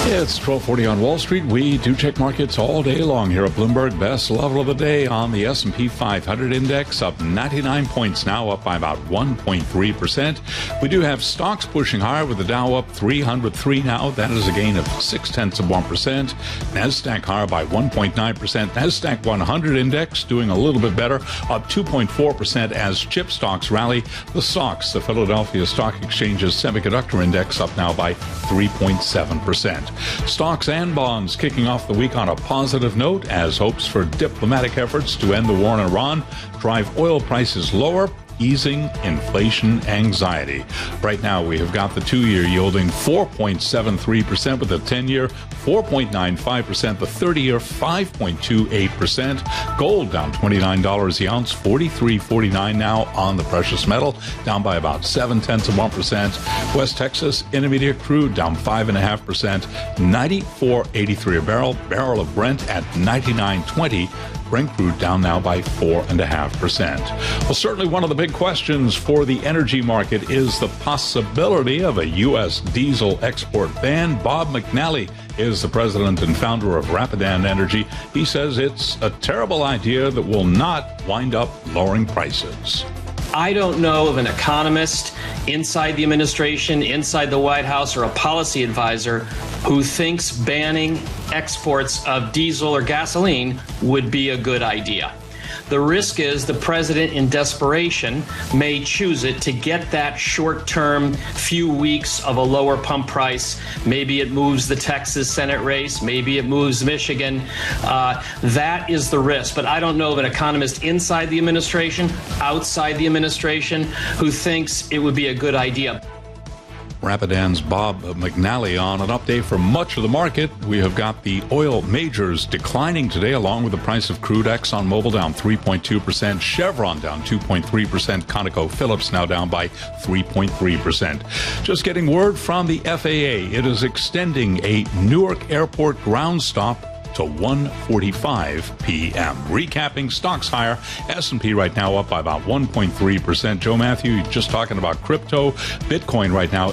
It's 1240 on Wall Street. We do check markets all day long here at Bloomberg. Best level of the day on the S&P 500 index, up 99 points now, up by about 1.3%. We do have stocks pushing higher with the Dow up 303 now. That is a gain of 0.6%. NASDAQ higher by 1.9%. NASDAQ 100 index doing a little bit better, up 2.4% as chip stocks rally. The SOX, the Philadelphia Stock Exchange's semiconductor index, up now by 3.7%. Stocks and bonds kicking off the week on a positive note as hopes for diplomatic efforts to end the war in Iran drive oil prices lower, easing inflation anxiety. Right now, we have got the 2-year yielding 4.73% with the 10-year 4.95%, the 30-year 5.28%. Gold down $29 the ounce, $43.49 now on the precious metal, down by about 0.7%. West Texas Intermediate crude down 5.5%, $94.83 a barrel. Barrel of Brent at $99.20. Brent crude down now by 4.5%. Well, certainly one of the big questions for the energy market is the possibility of a U.S. diesel export ban. Bob McNally is the president and founder of Rapidan Energy. He says it's a terrible idea that will not wind up lowering prices. I don't know of an economist inside the administration, inside the White House, or a policy advisor who thinks banning exports of diesel or gasoline would be a good idea. The risk is the president, in desperation, may choose it to get that short-term few weeks of a lower pump price. Maybe it moves the Texas Senate race. Maybe it moves Michigan. That is the risk. But I don't know of an economist inside the administration, outside the administration, who thinks it would be a good idea. Rapidan's Bob McNally on an update for much of the market. We have got the oil majors declining today, along with the price of crude. ExxonMobil down 3.2%, Chevron down 2.3%, ConocoPhillips now down by 3.3%. Just getting word from the FAA. It is extending a Newark Airport ground stop to 1:45 p.m. Recapping stocks higher. S&P right now up by about 1.3%. Joe Matthew, just talking about crypto. Bitcoin right now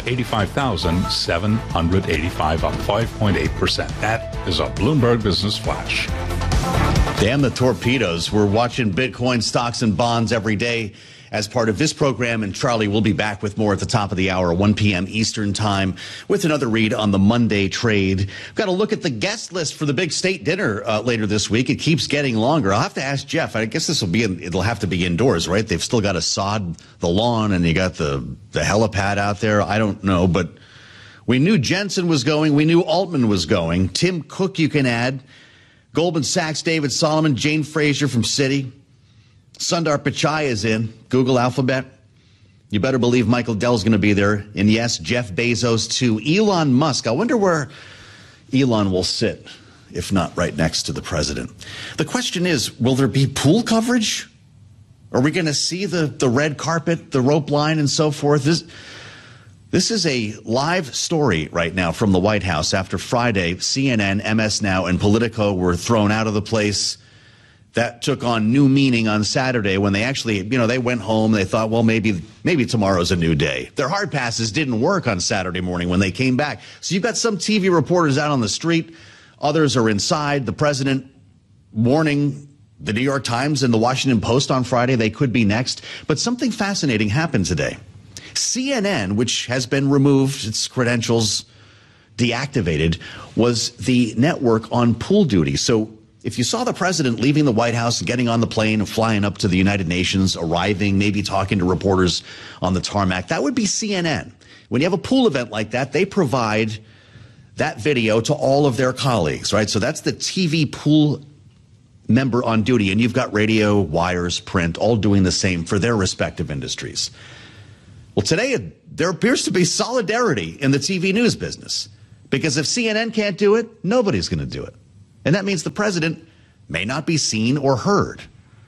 85,785, up 5.8%. That is a Bloomberg Business Flash. Damn the torpedoes. We're watching Bitcoin stocks and bonds every day as part of this program, and Charlie will be back with more at the top of the hour, 1 p.m. Eastern time, with another read on the Monday trade. We've got to look at the guest list for the big state dinner later this week. It keeps getting longer. I'll have to ask Jeff. I guess it'll have to be indoors, right? They've still got to sod the lawn, and you got the helipad out there. I don't know, but we knew Jensen was going. We knew Altman was going. Tim Cook, you can add. Goldman Sachs, David Solomon, Jane Fraser from Citi. Sundar Pichai is in. Google Alphabet. You better believe Michael Dell's going to be there. And yes, Jeff Bezos too. Elon Musk. I wonder where Elon will sit, if not right next to the president. The question is, will there be pool coverage? Are we going to see the red carpet, the rope line, and so forth? This is a live story right now from the White House. After Friday, CNN, MS Now, and Politico were thrown out of the place. That took on new meaning on Saturday when they actually, they went home. They thought, well, maybe tomorrow's a new day. Their hard passes didn't work on Saturday morning when they came back. So you've got some TV reporters out on the street. Others are inside. The president warning the New York Times and the Washington Post on Friday they could be next. But something fascinating happened today. CNN, which has been removed, its credentials deactivated, was the network on pool duty. So if you saw the president leaving the White House, getting on the plane and flying up to the United Nations, arriving, maybe talking to reporters on the tarmac, that would be CNN. When you have a pool event like that, they provide that video to all of their colleagues, right? So that's the TV pool member on duty. And you've got radio, wires, print, all doing the same for their respective industries. Well, today, there appears to be solidarity in the TV news business, because if CNN can't do it, nobody's going to do it. And that means the president may not be seen or heard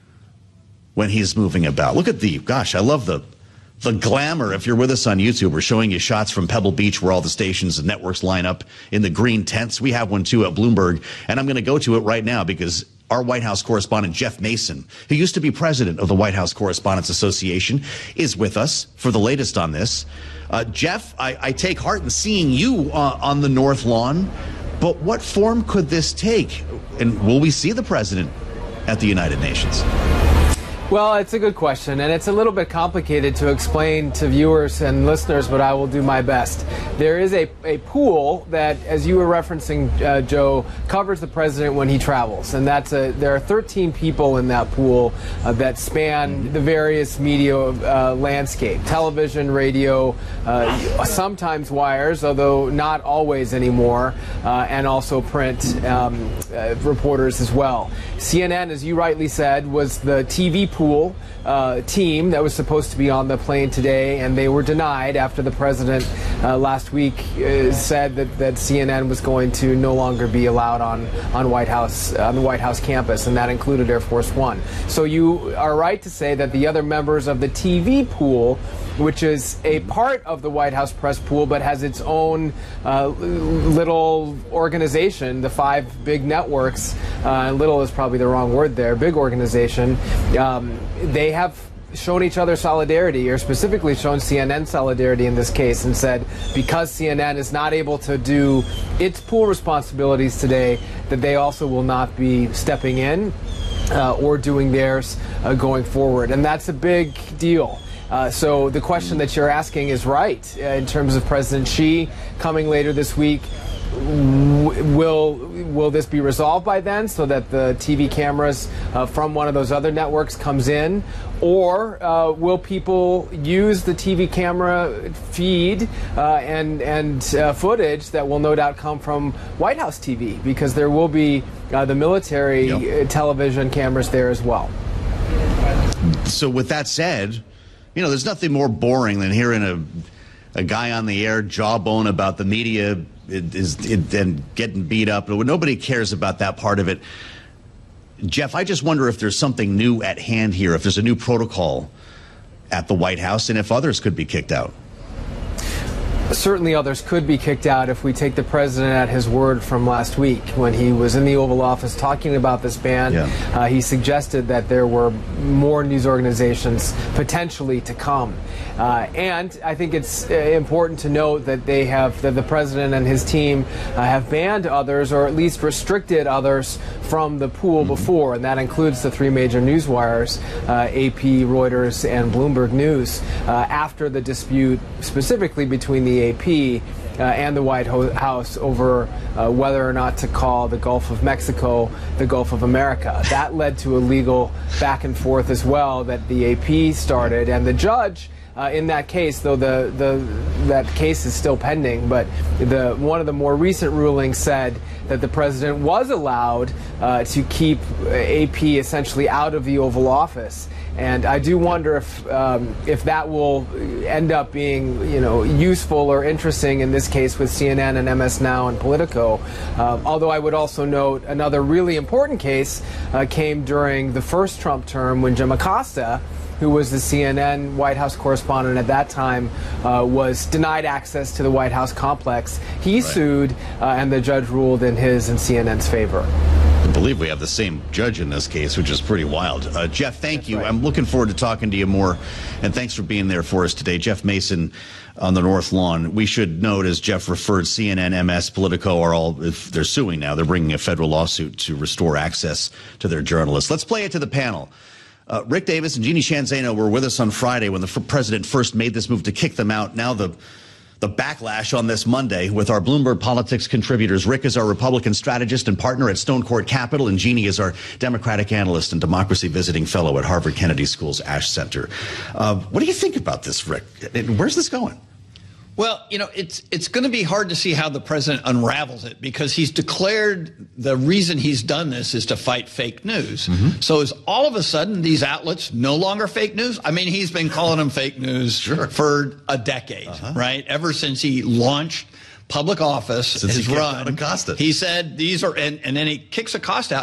when he's moving about. Look at I love the glamour. If you're with us on YouTube, we're showing you shots from Pebble Beach where all the stations and networks line up in the green tents. We have one too at Bloomberg, and I'm going to go to it right now because our White House correspondent, Jeff Mason, who used to be president of the White House Correspondents Association, is with us for the latest on this. Jeff, I take heart in seeing you on the North Lawn But what form could this take? And will we see the president at the United Nations? Well, it's a good question, and it's a little bit complicated to explain to viewers and listeners, but I will do my best. There is a pool that, as you were referencing, Joe, covers the president when he travels, and there are 13 people in that pool that span the various media landscape: television, radio, sometimes wires, although not always anymore, and also print reporters as well. CNN, as you rightly said, was the TV pool team that was supposed to be on the plane today, and they were denied after the president last week said that CNN was going to no longer be allowed on the White House campus, and that included Air Force One. So you are right to say that the other members of the TV pool, which is a part of the White House press pool but has its own little organization, the 5 big networks, little is probably the wrong word there, big organization, they have shown each other solidarity, or specifically shown CNN solidarity in this case, and said because CNN is not able to do its pool responsibilities today, that they also will not be stepping in or doing theirs going forward. And that's a big deal. So the question that you're asking is right in terms of President Xi coming later this week. Will this be resolved by then, so that the TV cameras from one of those other networks comes in, or will people use the TV camera feed and footage that will no doubt come from White House TV, because there will be the military television cameras there as well. So with that said, you know, there's nothing more boring than hearing a guy on the air jawbone about the media and getting beat up. Nobody cares about that part of it. Jeff, I just wonder if there's something new at hand here, if there's a new protocol at the White House, and if others could be kicked out. Certainly others could be kicked out if we take the president at his word from last week when he was in the Oval Office talking about this ban. He suggested that there were more news organizations potentially to come. And I think it's important to note that that the president and his team have banned others, or at least restricted others, from the pool before, and that includes the 3 major news wires, AP, Reuters, and Bloomberg News, after the dispute specifically between the AP and the White House over whether or not to call the Gulf of Mexico the Gulf of America. That led to a legal back and forth as well that the AP started, and the judge in that case, though that case is still pending, but one of the more recent rulings said that the president was allowed to keep AP essentially out of the Oval Office. And I do wonder if that will end up being, useful or interesting in this case with CNN and MS Now and Politico. Although I would also note another really important case came during the first Trump term when Jim Acosta, who was the CNN White House correspondent at that time, was denied access to the White House complex. He sued, and the judge ruled in his and CNN's favor. I believe we have the same judge in this case, which is pretty wild. Jeff, thank you. Right. I'm looking forward to talking to you more, and thanks for being there for us today. Jeff Mason on the North Lawn. We should note, as Jeff referred, CNN, MS, Politico are all, if they're suing now, they're bringing a federal lawsuit to restore access to their journalists. Let's play it to the panel. Rick Davis and Jeannie Sheehan Zaino were with us on Friday when the president first made this move to kick them out. Now the backlash on this Monday with our Bloomberg Politics contributors. Rick is our Republican strategist and partner at Stone Court Capital, and Jeannie is our Democratic analyst and democracy visiting fellow at Harvard Kennedy School's Ash Center. What do you think about this, Rick? Where's this going? Well, it's going to be hard to see how the president unravels it, because he's declared the reason he's done this is to fight fake news. So is all of a sudden these outlets no longer fake news? I mean, he's been calling them fake news for a decade, right? Ever since he launched public office, his run. He said these are, and then he kicks Acosta out.